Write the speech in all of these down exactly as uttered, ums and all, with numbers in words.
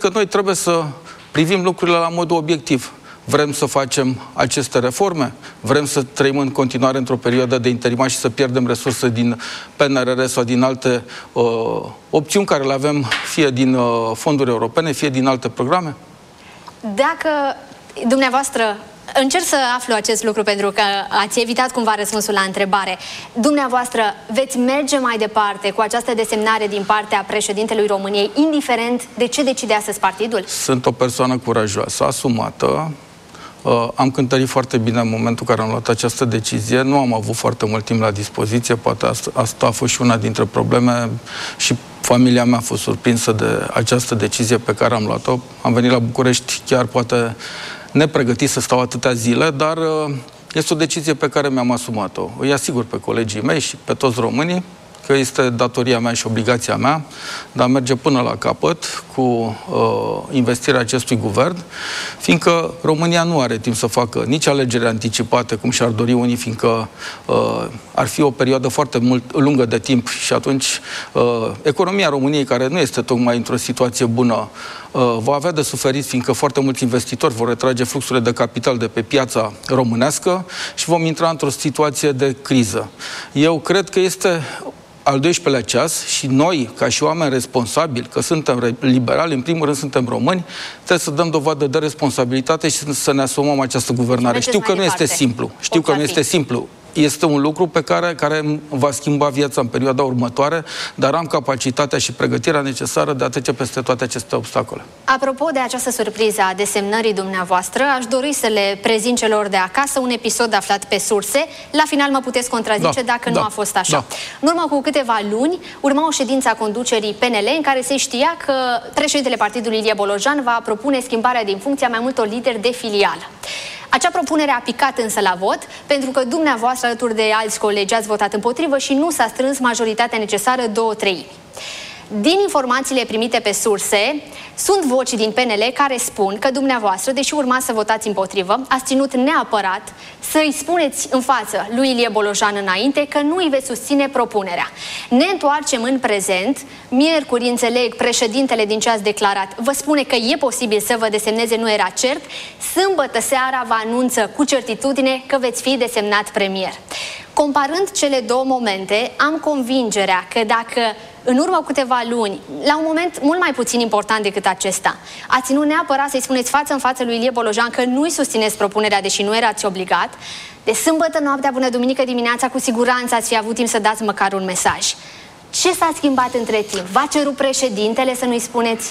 că noi trebuie să privim lucrurile la modul obiectiv. Vrem să facem aceste reforme? Vrem să trăim în continuare într-o perioadă de interimat și să pierdem resurse din P N R R sau din alte uh, opțiuni care le avem, fie din uh, fonduri europene, fie din alte programe? Dacă dumneavoastră, încerc să aflu acest lucru pentru că ați evitat cumva răspunsul la întrebare, dumneavoastră veți merge mai departe cu această desemnare din partea președintelui României, indiferent de ce decide astăzi partidul? Sunt o persoană curajoasă, asumată. Uh, am cântărit foarte bine în momentul în care am luat această decizie. Nu am avut foarte mult timp la dispoziție, poate asta, asta a fost și una dintre probleme și familia mea a fost surprinsă de această decizie pe care am luat-o. Am venit la București chiar poate nepregătit să stau atâtea zile, dar uh, este o decizie pe care mi-am asumat-o. Îi asigur pe colegii mei și pe toți românii că este datoria mea și obligația mea de a merge până la capăt cu uh, investirea acestui guvern, fiindcă România nu are timp să facă nici alegeri anticipate, cum și-ar dori unii, fiindcă uh, ar fi o perioadă foarte mult, lungă de timp și atunci uh, economia României, care nu este tocmai într-o situație bună, uh, va avea de suferit, fiindcă foarte mulți investitori vor retrage fluxurile de capital de pe piața românească și vom intra într-o situație de criză. Eu cred că este al doisprezecelea ceas și noi, ca și oameni responsabili, că suntem liberali, în primul rând suntem români, trebuie să dăm dovadă de responsabilitate și să ne asumăm această guvernare. Știu că nu este simplu. Știu că nu este simplu. Este un lucru pe care, care va schimba viața în perioada următoare, dar am capacitatea și pregătirea necesară de a trece peste toate aceste obstacole. Apropo de această surpriză a desemnării dumneavoastră, aș dori să le prezint celor de acasă un episod aflat pe surse. La final mă puteți contrazice da, dacă da, nu a fost așa. Da. În urmă cu câteva luni, urma o ședință a conducerii P N L în care se știa că președintele partidului Ilie Bolojan va propune schimbarea din funcție a mai multor lideri de filială. Acea propunere a picat însă la vot, pentru că dumneavoastră, alături de alți colegi, ați votat împotrivă și nu s-a strâns majoritatea necesară, două treimi. Din informațiile primite pe surse, sunt voci din P N L care spun că dumneavoastră, deși urma să votați împotrivă, ați ținut neapărat să-i spuneți în față lui Ilie Bolojan înainte că nu îi veți susține propunerea. Ne întoarcem în prezent. Miercuri, înțeleg, președintele, din ce ați declarat, vă spune că e posibil să vă desemneze, nu era cert. Sâmbătă seara vă anunță cu certitudine că veți fi desemnat premier. Comparând cele două momente, am convingerea că dacă în urmă câteva luni, la un moment mult mai puțin important decât acesta, ați ținut neapărat să-i spuneți față în față lui Ilie Bolojan că nu-i susțineți propunerea, deși nu erați obligat, de sâmbătă noaptea până duminică dimineața, cu siguranță ați fi avut timp să dați măcar un mesaj. Ce s-a schimbat între timp? V-a cerut președintele să nu-i spuneți?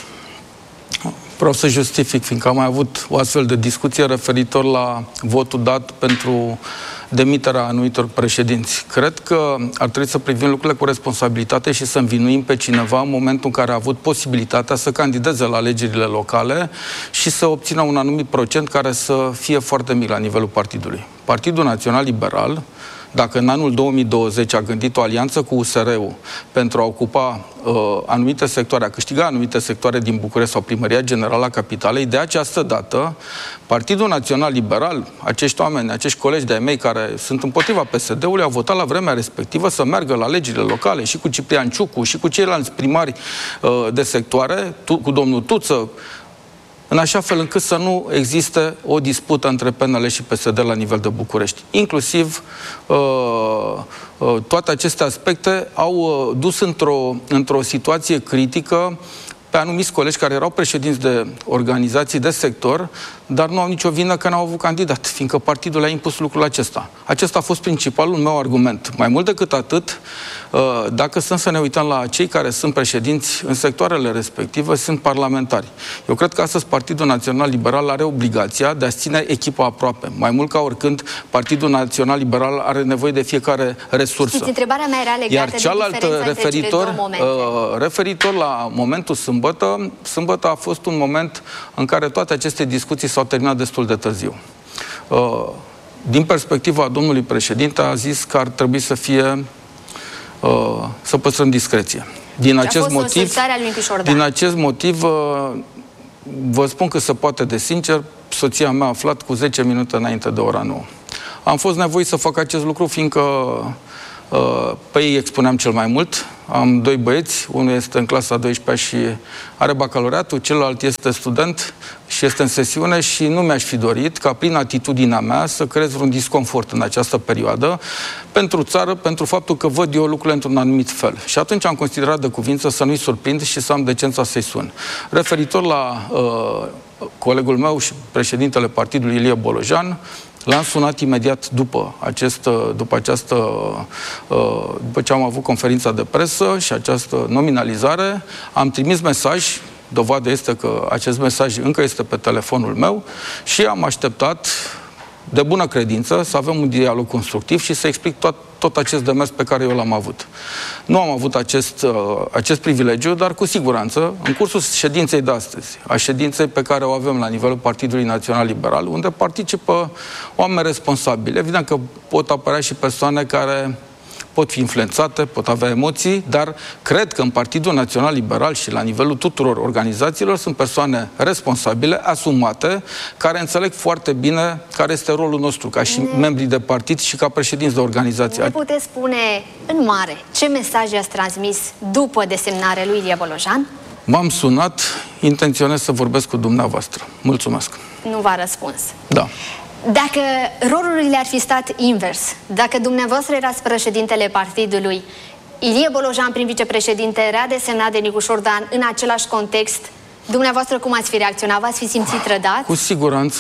Vreau să justific, fiindcă am mai avut o astfel de discuție referitor la votul dat pentru demiterea anumitor președinți. Cred că ar trebui să privim lucrurile cu responsabilitate și să învinuim pe cineva în momentul în care a avut posibilitatea să candideze la alegerile locale și să obțină un anumit procent care să fie foarte mic la nivelul partidului. Partidul Național Liberal, dacă în anul două mii douăzeci a gândit o alianță cu U S R-ul pentru a ocupa uh, anumite sectoare, a câștiga anumite sectoare din București sau Primăria Generală a Capitalei, de această dată, Partidul Național Liberal, acești oameni, acești colegi de-ai mei care sunt împotriva P S D-ului, au votat la vremea respectivă să meargă la alegerile locale și cu Ciprian Ciucu și cu ceilalți primari uh, de sectoare, tu, cu domnul Tuță, în așa fel încât să nu existe o dispută între P N L și P S D la nivel de București. Inclusiv uh, uh, toate aceste aspecte au uh, dus într-o într-o situație critică pe anumiți colegi care erau președinți de organizații de sector, dar nu au nicio vină că n-au avut candidat, fiindcă partidul a impus lucrul acesta. Acesta a fost principalul meu argument. Mai mult decât atât, dacă sunt să ne uităm la cei care sunt președinți în sectoarele respective, sunt parlamentari. Eu cred că astăzi Partidul Național Liberal are obligația de a ține echipa aproape. Mai mult ca oricând, Partidul Național Liberal are nevoie de fiecare resursă. Știți, întrebarea mea era legată Iar de cealaltă, referitor, uh, referitor la momentul sâmbătă, sâmbătă a fost un moment în care toate aceste discuții s-au terminat destul de târziu. Uh, din perspectiva domnului președinte, a zis că ar trebui să fie uh, să păstrăm discreție. Din acest motiv, din acest motiv uh, vă spun că se poate de sincer, soția mea a aflat cu zece minute înainte de ora nouă. Am fost nevoit să fac acest lucru, fiindcă Pe ei expuneam cel mai mult. Am doi băieți, unul este în clasa a douăsprezecea și are bacalaureatul, celălalt este student și este în sesiune și nu mi-aș fi dorit ca prin atitudinea mea să creez vreun disconfort în această perioadă pentru țară, pentru faptul că văd eu lucrurile într-un anumit fel. Și atunci am considerat de cuvință să nu-i surprind și să am decența să-i sun. Referitor la uh, colegul meu și președintele partidului Ilie Bolojan, l-am sunat imediat după, acest, după această, după ce am avut conferința de presă și această nominalizare, am trimis mesaj, dovadă este că acest mesaj încă este pe telefonul meu și am așteptat de bună credință să avem un dialog constructiv și să explic tot, tot acest demers pe care eu l-am avut. Nu am avut acest, acest privilegiu, dar cu siguranță, în cursul ședinței de astăzi, a ședinței pe care o avem la nivelul Partidului Național Liberal, unde participă oameni responsabili. Evident că pot apărea și persoane care pot fi influențate, pot avea emoții, dar cred că în Partidul Național Liberal și la nivelul tuturor organizațiilor sunt persoane responsabile, asumate, care înțeleg foarte bine care este rolul nostru ca și ne... membri de partid și ca președinți de organizație. Ne puteți spune în mare ce mesaje ați transmis după desemnarea lui Ilie Bolojan? M-am sunat, intenționez să vorbesc cu dumneavoastră. Mulțumesc. Nu v-a răspuns. Da. Dacă rolurile ar fi stat invers, dacă dumneavoastră erați președintele partidului, Ilie Bolojan, prin vicepreședinte, era desemnat de Nicușor Dan în același context, dumneavoastră cum ați fi reacționat? V-ați fi simțit trădat? Cu siguranță,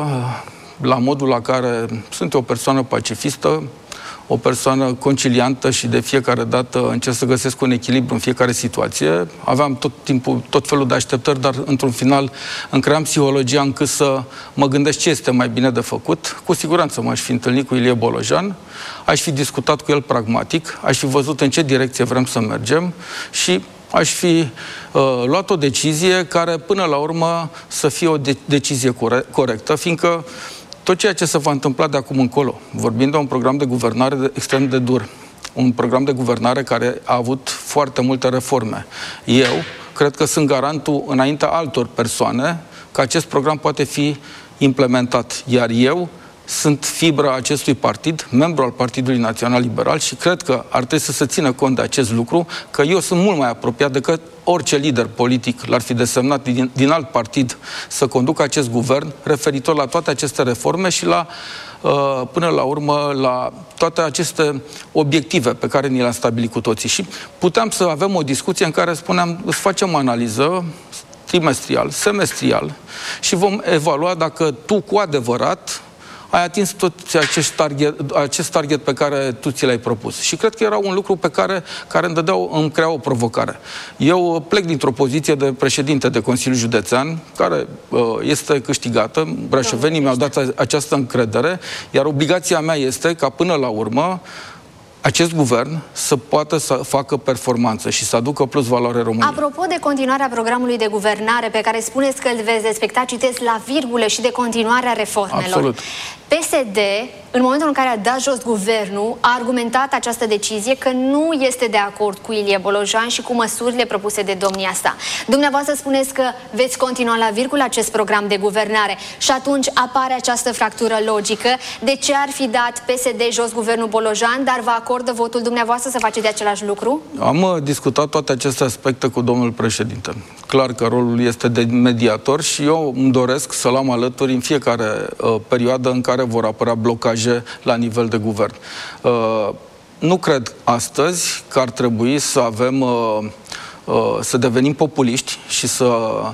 la modul la care sunt o persoană pacifistă, o persoană conciliantă și de fiecare dată încerc să găsesc un echilibru în fiecare situație. Aveam tot timpul tot felul de așteptări, dar într-un final îmi cream psihologia încât să mă gândesc ce este mai bine de făcut. Cu siguranță m-aș fi întâlnit cu Ilie Bolojan, aș fi discutat cu el pragmatic, aș fi văzut în ce direcție vrem să mergem și aș fi uh, luat o decizie care până la urmă să fie o de- decizie core- corectă, fiindcă tot ceea ce se va întâmpla de acum încolo, vorbind de un program de guvernare de, extrem de dur, un program de guvernare care a avut foarte multe reforme. Eu cred că sunt garantul înaintea altor persoane că acest program poate fi implementat, iar eu sunt fibra acestui partid, membru al Partidului Național Liberal și cred că ar trebui să se țină cont de acest lucru, că eu sunt mult mai apropiat decât orice lider politic l-ar fi desemnat din, din alt partid să conducă acest guvern referitor la toate aceste reforme și la, uh, până la urmă, la toate aceste obiective pe care ni le-am stabilit cu toții. Și puteam să avem o discuție în care spuneam, îți facem o analiză trimestrial, semestrial și vom evalua dacă tu cu adevărat ai atins tot acest target, acest target pe care tu ți l-ai propus. Și cred că era un lucru pe care, care îmi, dădeau, îmi crea o provocare. Eu plec dintr-o poziție de președinte de Consiliul Județean, care uh, este câștigată. Brașovenii mi-au dat această încredere, iar obligația mea este ca până la urmă acest guvern să poată să facă performanță și să aducă plus valoare României. Apropo de continuarea programului de guvernare pe care spuneți că îl veți respecta, citesc la virgulă, și de continuarea reformelor. Absolut. P S D, în momentul în care a dat jos guvernul, a argumentat această decizie că nu este de acord cu Ilie Bolojan și cu măsurile propuse de domnia sa. Dumneavoastră spuneți că veți continua la virgulă acest program de guvernare și atunci apare această fractură logică. De ce ar fi dat P S D jos guvernul Bolojan, dar vă acordă votul dumneavoastră să faceți același lucru? Am uh, discutat toate aceste aspecte cu domnul președinte. Clar că rolul este de mediator și eu îmi doresc să-l am alături în fiecare uh, perioadă în care vor apărea blocaje la nivel de guvern. Uh, nu cred astăzi că ar trebui să avem, uh, uh, să devenim populiști și să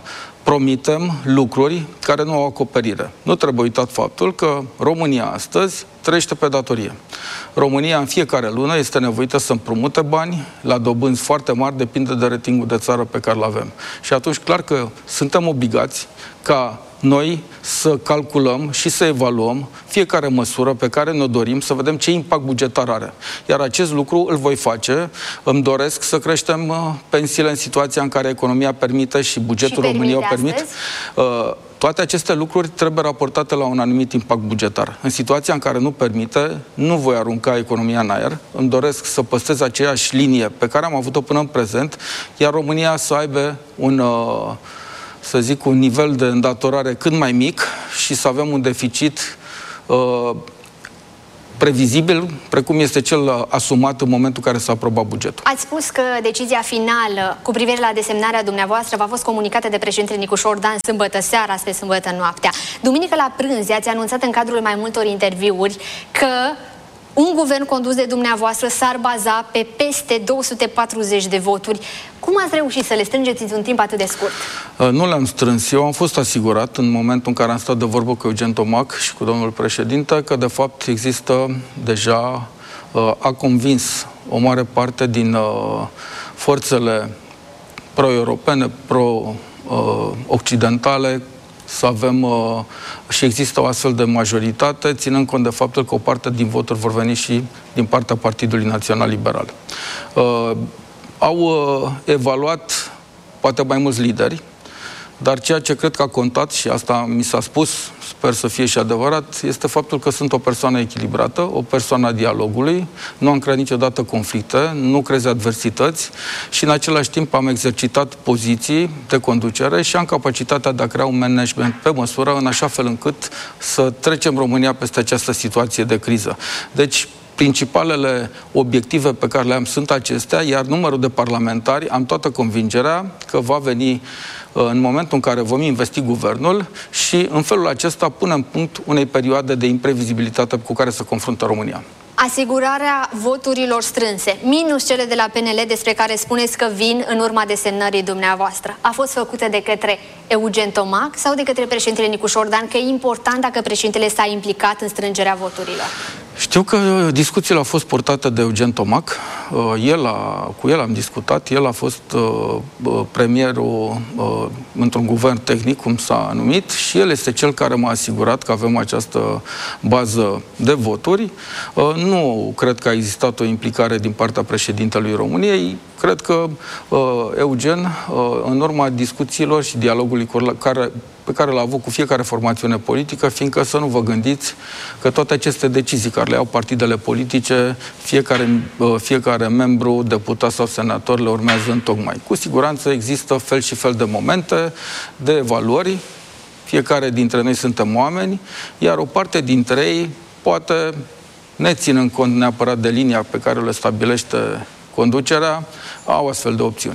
promitem lucruri care nu au acoperire. Nu trebuie uitat faptul că România astăzi trăiește pe datorie. România în fiecare lună este nevoită să împrumute bani la dobânzi foarte mari, depinde de ratingul de țară pe care îl avem. Și atunci clar că suntem obligați ca noi să calculăm și să evaluăm fiecare măsură pe care ne-o dorim, să vedem ce impact bugetar are. Iar acest lucru îl voi face. Îmi doresc să creștem pensiile în situația în care economia permite și bugetul României o permit. Toate aceste lucruri trebuie raportate la un anumit impact bugetar. În situația în care nu permite, nu voi arunca economia în aer. Îmi doresc să păstrez aceeași linie pe care am avut-o până în prezent, iar România să aibă un, să zic, un nivel de îndatorare cât mai mic și să avem un deficit uh, previzibil, precum este cel asumat în momentul în care s-a aprobat bugetul. Ați spus că decizia finală cu privire la desemnarea dumneavoastră v-a fost comunicată de președintele Nicu Șordan sâmbătă seara spre sâmbătă noaptea. Duminică la prânz ați anunțat în cadrul mai multor interviuri că un guvern condus de dumneavoastră s-ar baza pe peste două sute patruzeci de voturi. Cum ați reușit să le strângeți într-un timp atât de scurt? Nu le-am strâns. Eu am fost asigurat în momentul în care am stat de vorbă cu Eugen Tomac și cu domnul președinte că de fapt există deja, a convins o mare parte din forțele pro-europene, pro-occidentale să avem uh, și există o astfel de majoritate, ținând cont de faptul că o parte din voturi vor veni și din partea Partidului Național Liberal. Uh, au uh, evaluat poate mai mulți lideri, dar ceea ce cred că a contat, și asta mi s-a spus, sper să fie și adevărat, este faptul că sunt o persoană echilibrată, o persoană a dialogului, nu am creat niciodată conflicte, nu creez adversități și în același timp am exercitat poziții de conducere și am capacitatea de a crea un management pe măsură, în așa fel încât să trecem România peste această situație de criză. Deci, principalele obiective pe care le am sunt acestea, iar numărul de parlamentari, am toată convingerea că va veni în momentul în care vom investi guvernul și în felul acesta punem punct unei perioade de imprevizibilitate cu care se confruntă România. Asigurarea voturilor strânse, minus cele de la P N L despre care spuneți că vin în urma desemnării dumneavoastră, a fost făcută de către Eugen Tomac sau de către președintele Nicu Șordan, că e important dacă președintele s-a implicat în strângerea voturilor? Știu că discuțiile au fost purtate de Eugen Tomac, el a, cu el am discutat, el a fost uh, premierul uh, într-un guvern tehnic, cum s-a numit, și el este cel care m-a asigurat că avem această bază de voturi. Uh, nu cred că a existat o implicare din partea președintelui României. Cred că uh, Eugen, uh, în urma discuțiilor și dialogului care, pe care l-a avut cu fiecare formațiune politică, fiindcă să nu vă gândiți că toate aceste decizii care le iau partidele politice, fiecare, uh, fiecare membru, deputat sau senator le urmează întocmai. Cu siguranță există fel și fel de momente, de evaluări, fiecare dintre noi suntem oameni, iar o parte dintre ei poate, ne ținând cont neapărat de linia pe care le stabilește conducerea, au astfel de opțiuni.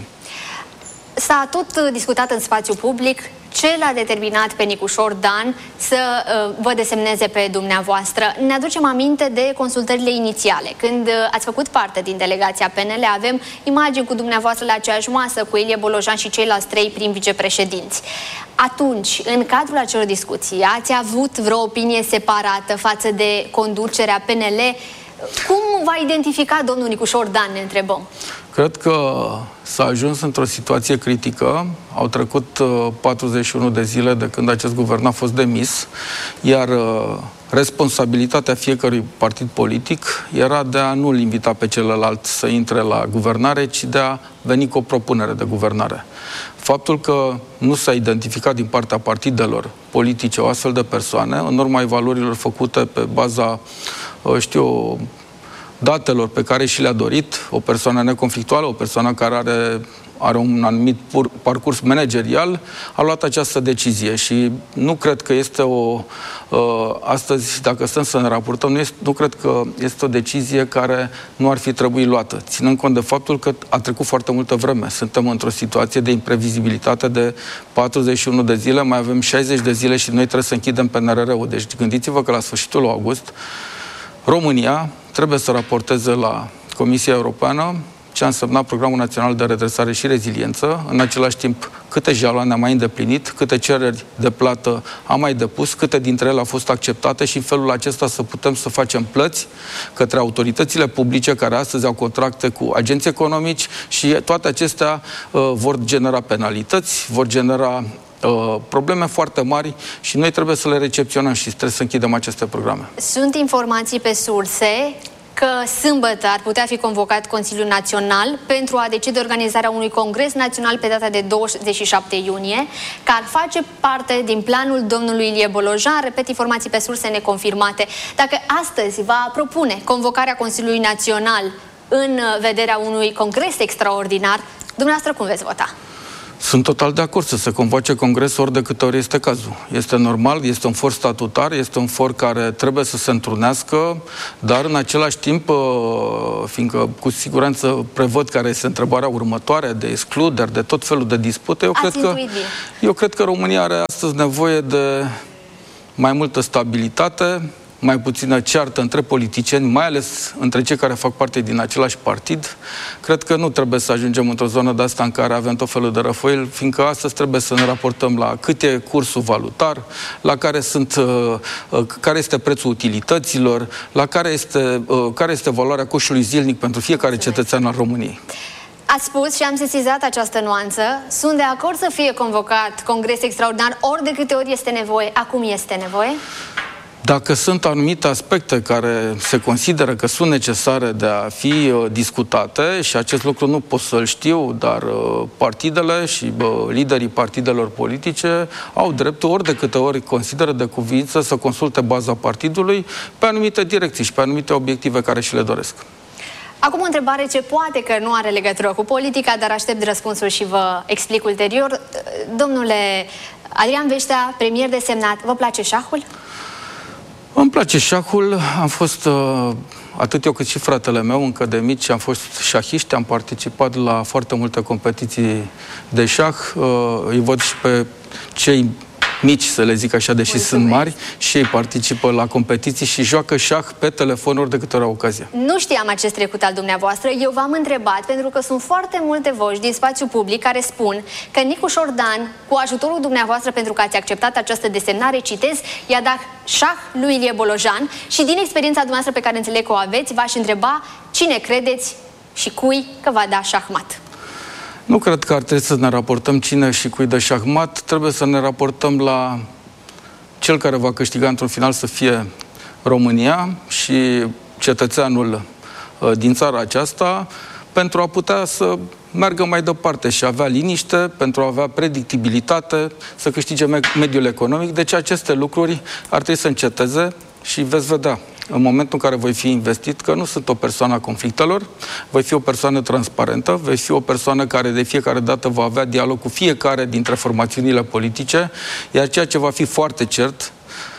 S-a tot discutat în spațiu public ce l-a determinat pe Nicu Șordan să uh, vă desemneze pe dumneavoastră. Ne aducem aminte de consultările inițiale. Când uh, ați făcut parte din delegația P N L, avem imagini cu dumneavoastră la aceeași masă, cu Ilie Bolojan și ceilalți trei prim vicepreședinți. Atunci, în cadrul acelor discuții, ați avut vreo opinie separată față de conducerea P N L? Cum va identifica domnul Nicu Șordan, ne întrebăm? Cred că s-a ajuns într-o situație critică. Au trecut uh, patruzeci și unu de zile de când acest guvern a fost demis, iar uh, responsabilitatea fiecărui partid politic era de a nu-l invita pe celălalt să intre la guvernare, ci de a veni cu o propunere de guvernare. Faptul că nu s-a identificat din partea partidelor politice o astfel de persoane, în urma evaluărilor făcute pe baza, uh, știu, datelor pe care și le-a dorit, o persoană neconflictuală, o persoană care are, are un anumit pur, parcurs managerial, a luat această decizie și nu cred că este o... Uh, astăzi, dacă stăm să ne raportăm, nu, este, nu cred că este o decizie care nu ar fi trebuit luată, ținând cont de faptul că a trecut foarte multă vreme. Suntem într-o situație de imprevizibilitate de patruzeci și unu de zile, mai avem șaizeci de zile și noi trebuie să închidem P N R R-ul. Deci gândiți-vă că la sfârșitul lui august România trebuie să raporteze la Comisia Europeană ce a însemnat Programul Național de Redresare și Reziliență, în același timp câte jaloane a mai îndeplinit, câte cereri de plată a mai depus, câte dintre ele au fost acceptate și în felul acesta să putem să facem plăți către autoritățile publice care astăzi au contracte cu agenți economici și toate acestea uh, vor genera penalități, vor genera Uh, probleme foarte mari și noi trebuie să le recepționăm și trebuie să închidem aceste programe. Sunt informații pe surse că sâmbătă ar putea fi convocat Consiliul Național pentru a decide organizarea unui congres național pe data de douăzeci și șapte iunie, care ar face parte din planul domnului Ilie Bolojan, repet, informații pe surse neconfirmate. Dacă astăzi va propune convocarea Consiliului Național în vederea unui congres extraordinar, dumneavoastră cum veți vota? Sunt total de acord să se convoace congresul ori de câte ori este cazul. Este normal, este un for statutar, este un for care trebuie să se întrunească, dar în același timp, fiindcă cu siguranță prevăd care este întrebarea următoare, de excluderi, de tot felul de dispute, eu cred că, eu cred că România are astăzi nevoie de mai multă stabilitate, mai puțină ceartă între politicieni, mai ales între cei care fac parte din același partid. Cred că nu trebuie să ajungem într-o zonă de asta în care avem tot felul de răfoieli, fiindcă astăzi trebuie să ne raportăm la cât e cursul valutar, la care, sunt, uh, care este prețul utilităților, la care este, uh, care este valoarea coșului zilnic pentru fiecare cetățean al României. Ați spus și am sesizat această nuanță. Sunt de acord să fie convocat congres extraordinar ori de câte ori este nevoie. Acum este nevoie? Dacă sunt anumite aspecte care se consideră că sunt necesare de a fi uh, discutate, și acest lucru nu pot să-l știu, dar uh, partidele și uh, liderii partidelor politice au dreptul, ori de câte ori consideră de cuviință, să consulte baza partidului pe anumite direcții și pe anumite obiective care și le doresc. Acum o întrebare ce poate că nu are legătură cu politica, dar aștept răspunsul și vă explic ulterior. Domnule Adrian Veștea, premier desemnat, vă place șahul? Îmi place șahul, am fost, uh, atât eu cât și fratele meu, încă de mici, am fost șahiști, am participat la foarte multe competiții de șah, uh, îi văd și pe cei mici, să le zic așa, deși Mulțumesc. sunt mari, și ei participă la competiții și joacă șah pe telefon ori de câte ori au ocazia. Nu știam acest trecut al dumneavoastră, eu v-am întrebat pentru că sunt foarte multe voci din spațiu public care spun că Nicu Șordan, cu ajutorul dumneavoastră pentru că ați acceptat această desemnare, citez, i-a dat șah lui Ilie Bolojan și din experiența dumneavoastră pe care înțeleg că o aveți, v-aș întreba cine credeți și cui că va da șahmat. Nu cred că ar trebui să ne raportăm cine și cui dă șahmat, trebuie să ne raportăm la cel care va câștiga într-un final să fie România și cetățeanul uh, din țara aceasta, pentru a putea să meargă mai departe și avea liniște, pentru a avea predictibilitate, să câștige me mediul economic. Deci aceste lucruri ar trebui să înceteze și veți vedea în momentul în care voi fi investit, că nu sunt o persoană a conflictelor, voi fi o persoană transparentă, voi fi o persoană care de fiecare dată va avea dialog cu fiecare dintre formațiunile politice, iar ceea ce va fi foarte cert,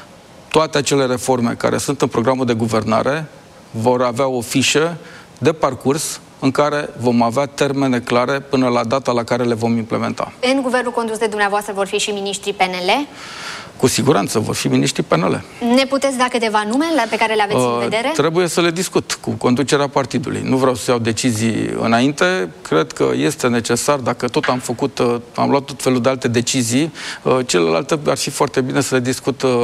toate acele reforme care sunt în programul de guvernare vor avea o fișă de parcurs în care vom avea termene clare până la data la care le vom implementa. În guvernul condus de dumneavoastră vor fi și miniștrii P N L? Cu siguranță vor fi miniștrii P N L. Ne puteți da câteva nume pe care le aveți uh, în vedere? Trebuie să le discut cu conducerea partidului. Nu vreau să iau decizii înainte. Cred că este necesar, dacă tot am făcut, uh, am luat tot felul de alte decizii, uh, celelalte ar fi foarte bine să le discut uh,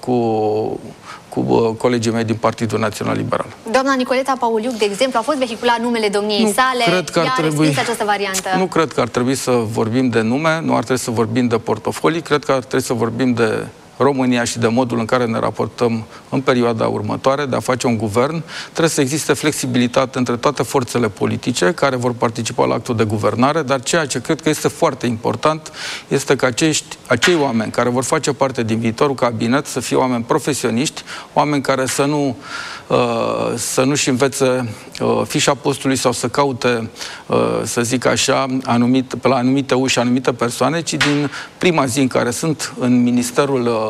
cu... cu uh, colegii mei din Partidul Național Liberal. Doamna Nicoleta Pauliuc, de exemplu, a fost vehiculat numele domniei nu sale, cred că ar ea trebui, a această variantă. Nu cred că ar trebui să vorbim de nume, nu ar trebui să vorbim de portofolii, cred că ar trebui să vorbim de România și de modul în care ne raportăm în perioada următoare de a face un guvern. Trebuie să existe flexibilitate între toate forțele politice care vor participa la actul de guvernare, dar ceea ce cred că este foarte important este că acești, acei oameni care vor face parte din viitorul cabinet să fie oameni profesioniști, oameni care să nu uh, să nu-și învețe uh, fișa postului sau să caute, uh, să zic așa, anumit, pe la anumite uși, anumite persoane, ci din prima zi în care sunt în ministerul uh,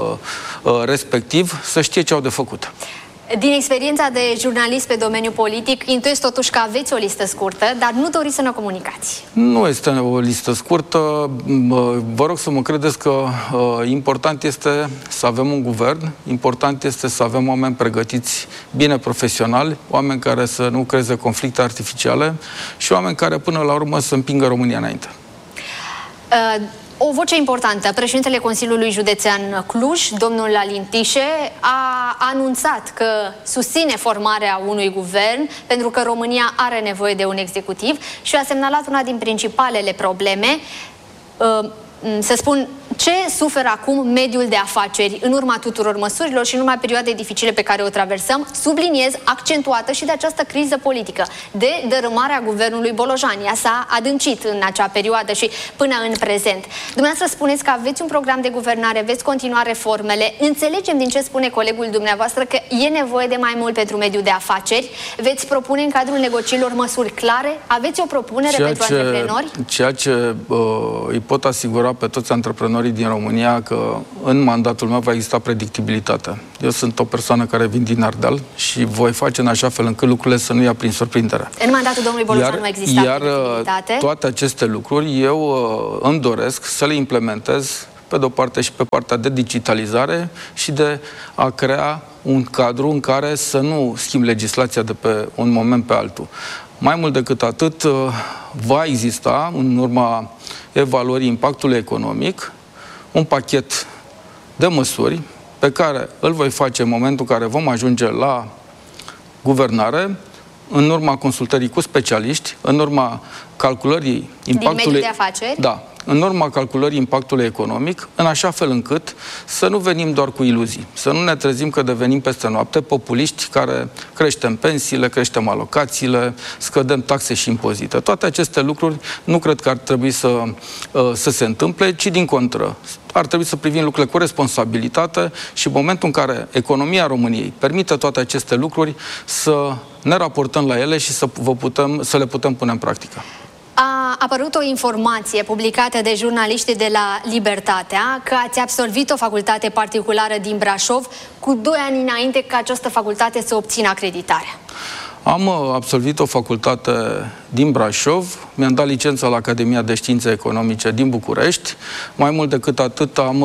respectiv, să știe ce au de făcut. Din experiența de jurnalist pe domeniul politic, intuiesc totuși că aveți o listă scurtă, dar nu doriți să ne comunicați. Nu este o listă scurtă. Vă rog să mă credeți că important este să avem un guvern, important este să avem oameni pregătiți bine profesionali, oameni care să nu creeze conflicte artificiale și oameni care până la urmă să împingă România înainte. Uh... O voce importantă, președintele Consiliului Județean Cluj, domnul Alin Tișe, a anunțat că susține formarea unui guvern pentru că România are nevoie de un executiv și a semnalat una din principalele probleme, să spun, Ce suferă acum mediul de afaceri în urma tuturor măsurilor și în urma perioadei dificile pe care o traversăm, subliniez, accentuată și de această criză politică, de dărâmarea guvernului Bolojan. Ea s-a adâncit în acea perioadă și până în prezent. Dumneavoastră spuneți că aveți un program de guvernare, veți continua reformele. Înțelegem din ce spune colegul dumneavoastră că e nevoie de mai mult pentru mediul de afaceri. Veți propune în cadrul negocierilor măsuri clare? Aveți o propunere ceea pentru ce, antreprenori? Ceea ce uh, îi pot asigura pe toți antreprenorii din România că în mandatul meu va exista predictibilitate. Eu sunt o persoană care vin din Ardeal și voi face în așa fel încât lucrurile să nu ia prin surprindere. În mandatul domnului Bolojan nu există Iar predictibilitate. Toate aceste lucruri eu uh, îmi doresc să le implementez pe de-o parte și pe partea de digitalizare și de a crea un cadru în care să nu schimb legislația de pe un moment pe altul. Mai mult decât atât, va exista, în urma evaluării impactului economic, un pachet de măsuri pe care îl voi face în momentul în care vom ajunge la guvernare, în urma consultării cu specialiști, în urma calculării impactului... Din mediul de afaceri? Da. În urma calculării impactului economic, în așa fel încât să nu venim doar cu iluzii, să nu ne trezim că devenim peste noapte populiști care creștem pensiile, creștem alocațiile, scădem taxe și impozite. Toate aceste lucruri nu cred că ar trebui să, să se întâmple, ci din contră. Ar trebui să privim lucrurile cu responsabilitate și în momentul în care economia României permite toate aceste lucruri, să ne raportăm la ele și să, vă putem, să le putem pune în practică. A apărut o informație publicată de jurnaliștii de la Libertatea că ați absolvit o facultate particulară din Brașov cu doi ani înainte ca această facultate să obțină acreditarea. Am absolvit o facultate din Brașov, mi-am dat licența la Academia de Științe Economice din București. Mai mult decât atât am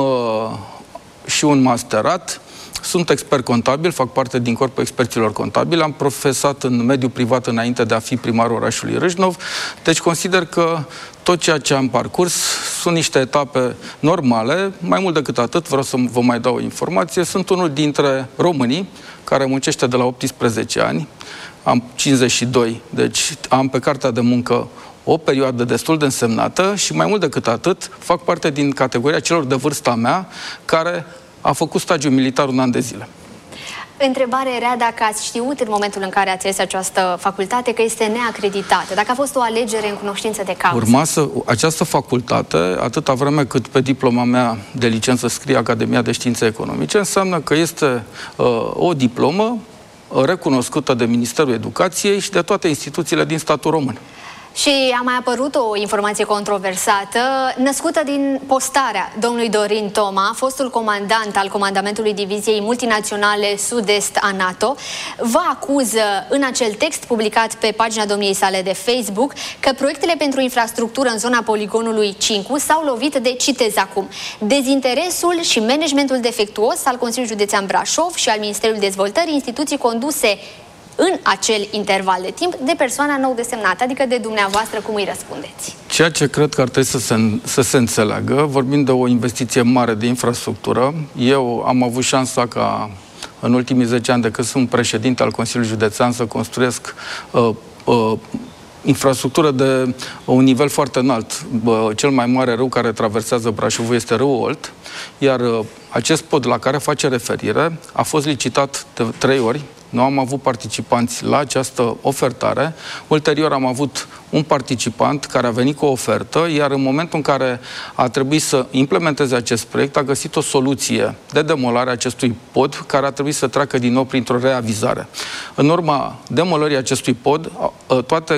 și un masterat. Sunt expert contabil, fac parte din corpul experților contabili, am profesat în mediul privat înainte de a fi primarul orașului Râșnov, deci consider că tot ceea ce am parcurs sunt niște etape normale. Mai mult decât atât, vreau să vă mai dau o informație, sunt unul dintre românii care muncește de la optsprezece ani, am cincizeci și doi, deci am pe cartea de muncă o perioadă destul de însemnată și mai mult decât atât, fac parte din categoria celor de vârsta mea care a făcut stagiu militar un an de zile. Întrebarea era dacă ați știut în momentul în care ați ales această facultate că este neacreditată, dacă a fost o alegere în cunoștință de cauză. Urma să, această facultate, atâta vreme cât pe diploma mea de licență scrie Academia de Științe Economice, înseamnă că este uh, o diplomă recunoscută de Ministerul Educației și de toate instituțiile din statul român. Și a mai apărut o informație controversată, născută din postarea domnului Dorin Toma, fostul comandant al comandamentului Diviziei Multinaționale Sud-Est a NATO. Vă acuză în acel text publicat pe pagina domniei sale de Facebook că proiectele pentru infrastructură în zona poligonului Cincu s-au lovit de, citez acum, dezinteresul și managementul defectuos al Consiliului Județean Brașov și al Ministerului Dezvoltării, instituții conduse în acel interval de timp de persoana nou desemnată, adică de dumneavoastră, cum îi răspundeți? Ceea ce cred că ar trebui să se, să se înțeleagă, vorbim de o investiție mare de infrastructură. Eu am avut șansa ca în ultimii zece ani de când sunt președinte al Consiliului Județean să construiesc uh, uh, infrastructură de un nivel foarte înalt. Uh, cel mai mare râu care traversează Brașovul este râul Olt, iar uh, acest pod la care face referire a fost licitat de trei ori. Nu am avut participanți la această ofertare. Ulterior am avut un participant care a venit cu o ofertă, iar în momentul în care a trebuit să implementeze acest proiect, a găsit o soluție de demolare a acestui pod, care a trebuit să treacă din nou printr-o reavizare. În urma demolării acestui pod, toate,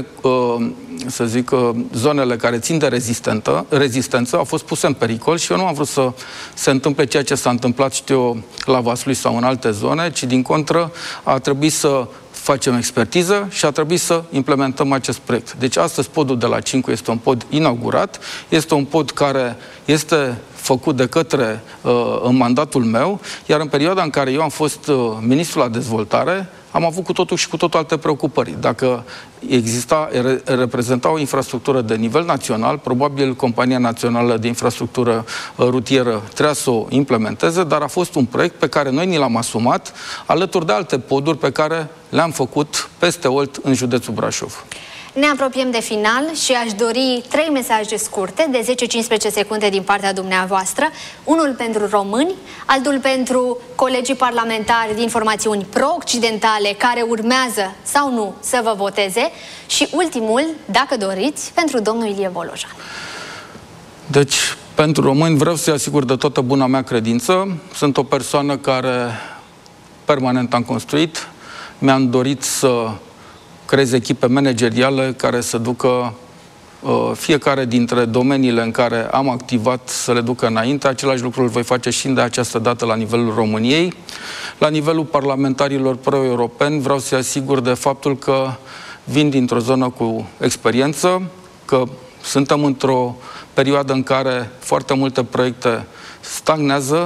să zic, zonele care țin de rezistență, rezistență au fost puse în pericol și eu nu am vrut să se întâmple ceea ce s-a întâmplat, știu eu, la Vaslui sau în alte zone, ci din contră a trebuit să facem expertiză și a trebuit să implementăm acest proiect. Deci astăzi podul de la Cincu este un pod inaugurat, este un pod care este făcut de către, uh, în mandatul meu, iar în perioada în care eu am fost uh, ministrul la dezvoltare, am avut cu totul și cu totul alte preocupări. Dacă exista, re, reprezenta o infrastructură de nivel național, probabil Compania Națională de Infrastructură Rutieră trebuia să o implementeze, dar a fost un proiect pe care noi ni l-am asumat, alături de alte poduri pe care le-am făcut peste Olt în județul Brașov. Ne apropiem de final și aș dori trei mesaje scurte de zece cincisprezece secunde din partea dumneavoastră. Unul pentru români, altul pentru colegii parlamentari din formațiuni pro-occidentale care urmează sau nu să vă voteze și ultimul, dacă doriți, pentru domnul Ilie Bolojan. Deci, pentru români vreau să-i asigur de toată buna mea credință. Sunt o persoană care permanent am construit. Mi-am dorit să creez echipe manageriale care să ducă uh, fiecare dintre domeniile în care am activat să le ducă înainte. Același lucru îl voi face și de această dată la nivelul României. La nivelul parlamentarilor pro-europeni vreau să-i asigur de faptul că vin dintr-o zonă cu experiență, că suntem într-o perioadă în care foarte multe proiecte stagnează,